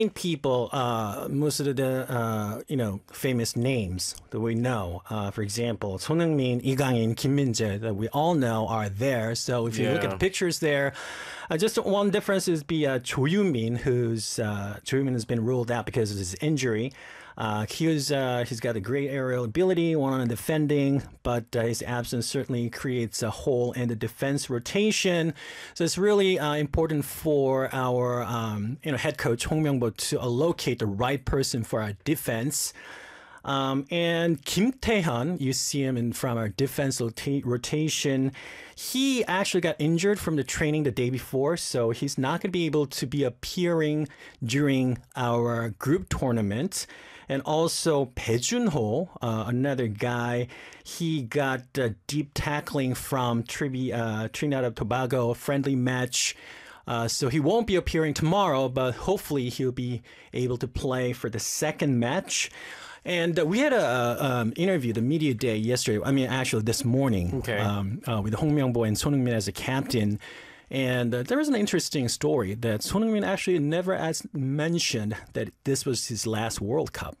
people, most of the famous names that we know. For example, Son Heung-min, Lee Kang-in, Kim Min-jae, that we all know are there. So if you look at the pictures there, just one difference is Cho Yoo-min, Cho Yoo-min has been ruled out because of his injury. He's got a great aerial ability, one on defending, but his absence certainly creates a hole in the defense rotation. So it's really important for our head coach Hong Myung-bo to allocate the right person for our defense. And Kim Tae-hyun, you see him from our defense rotation. He actually got injured from the training the day before, so he's not going to be able to be appearing during our group tournament. And also Bae Jun-ho, another guy, he got deep tackling from Trinidad and Tobago, friendly match. So he won't be appearing tomorrow, but hopefully he'll be able to play for the second match. And we had a interview, the media day yesterday. I mean, actually this morning, with Hong Myung-bo and Son Heung-min as a captain. And there was an interesting story that Son Heung-min actually never mentioned that this was his last World Cup.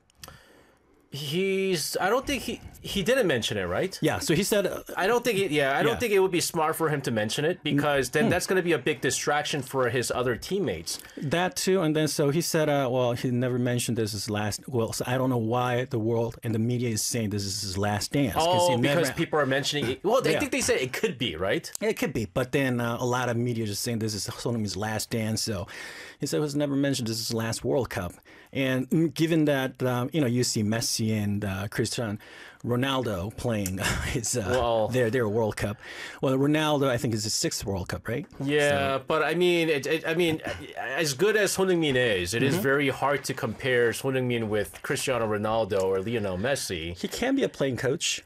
I don't think he didn't mention it, right? Yeah, so he said... I don't think it would be smart for him to mention it, because then that's going to be a big distraction for his other teammates. That too, and then so he said, he never mentioned this is last... Well, so I don't know why the world and the media is saying this is his last dance. Because people are mentioning it. Well, I think they said it could be, right? Yeah, it could be, but then a lot of media just saying this is Son Heung-min's last dance, so he said it was never mentioned this is his last World Cup. And given that, you see Messi and Cristiano Ronaldo playing their World Cup. Well, Ronaldo, I think, is his 6th World Cup, right? Yeah, so. But I mean, as good as Son Heung-min is, it is very hard to compare Son Heung-min with Cristiano Ronaldo or Lionel Messi. He can be a playing coach.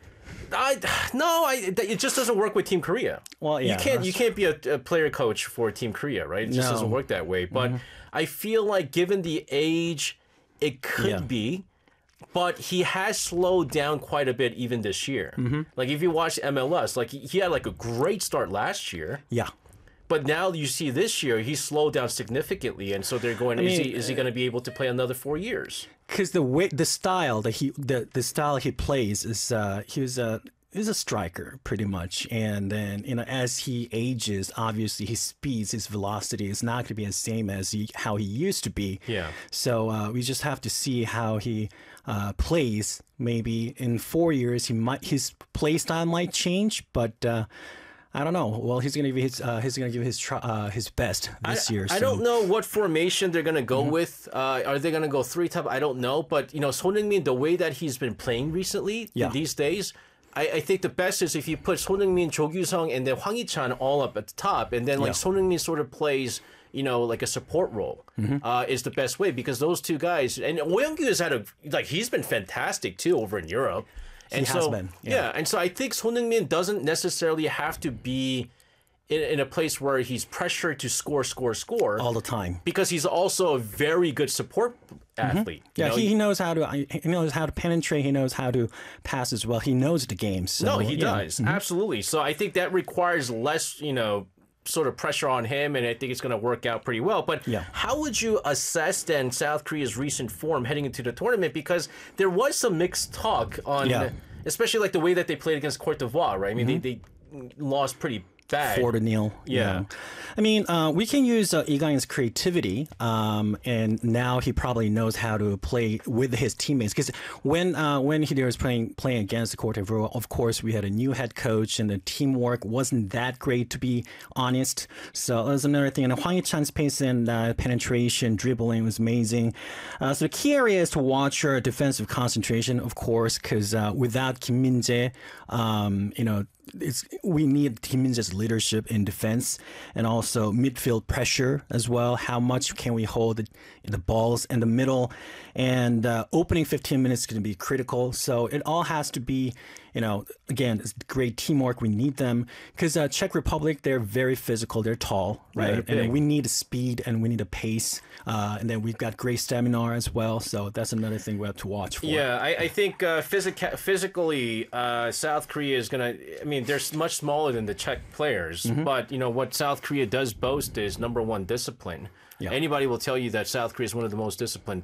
It just doesn't work with Team Korea. Well, yeah, you can't be a player coach for Team Korea, right? It just doesn't work that way. But I feel like given the age, it could be. But he has slowed down quite a bit even this year. Like if you watch MLS, like he had like a great start last year. Yeah. But now you see this year he's slowed down significantly, and so they're going. Is he going to be able to play another 4 years? Because the style he plays is he's a striker pretty much, and then as he ages, obviously his speed, his velocity is not going to be the same as how he used to be. Yeah. So we just have to see how he plays. Maybe in 4 years his play style might change, but. I don't know. Well, he's going to give his best this year. I don't know what formation they're going to go with. Are they going to go 3-top? I don't know. But Son Heung-min, the way that he's been playing recently these days, I think the best is if you put Son Heung-min, Jo Kyu-sung, and then Hwang Hee-chan all up at the top, and then Son Heung-min sort of plays like a support role is the best way, because those two guys, and Oh Young-kyu he's been fantastic too over in Europe. And has been. Yeah, and so I think Son Heung-min doesn't necessarily have to be in a place where he's pressured to score all the time, because he's also a very good support athlete. Yeah, he knows how to penetrate. He knows how to pass as well. He knows the game. So, no, he does absolutely. So I think that requires less, sort of pressure on him, and I think it's going to work out pretty well. But how would you assess then South Korea's recent form heading into the tournament? Because there was some mixed talk on, especially like the way that they played against Cote d'Ivoire, right? I mean, they lost pretty bad. 4-0. Yeah. I mean, we can use Lee Kang-in's creativity, and now he probably knows how to play with his teammates. Because when he was playing against the Cote d'Ivoire, of course, we had a new head coach, and the teamwork wasn't that great, to be honest. So that's another thing. And Hwang Hee-chan's pace and penetration, dribbling was amazing. So the key area is to watch your defensive concentration, of course, because without Kim Min-jae, we need Kim Min-jae's leadership in defense, and also midfield pressure as well. How much can we hold the balls in the middle? And opening 15 minutes is going to be critical. So it all has to be, again, it's great teamwork. We need them because Czech Republic, they're very physical. They're tall, right? And we need speed and we need a pace. And then we've got great stamina as well. So that's another thing we have to watch for. Yeah, I think physically, South Korea is going to, they're much smaller than the Czech players. But, what South Korea does boast is, number one, discipline. Yeah. Anybody will tell you that South Korea is one of the most disciplined